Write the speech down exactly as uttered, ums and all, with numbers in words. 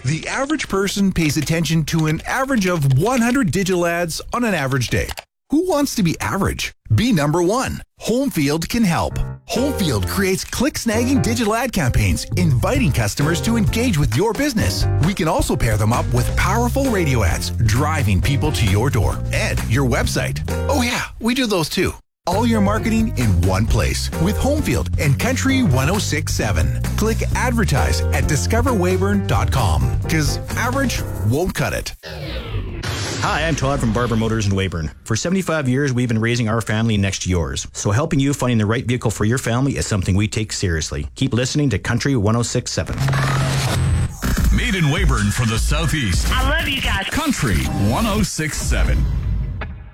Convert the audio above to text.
The average person pays attention to an average of one hundred digital ads on an average day. Who wants to be average? Be number one. Homefield can help. Homefield creates click-snagging digital ad campaigns, inviting customers to engage with your business. We can also pair them up with powerful radio ads, driving people to your door and your website. Oh yeah, we do those too. All your marketing in one place with Homefield and Country one oh six point seven. Click advertise at discover weyburn dot com because average won't cut it. Hi, I'm Todd from Barber Motors in Weyburn. For seventy-five years, we've been raising our family next to yours. So helping you finding the right vehicle for your family is something we take seriously. Keep listening to Country one oh six point seven. Made in Weyburn for the Southeast. I love you guys. Country one oh six point seven.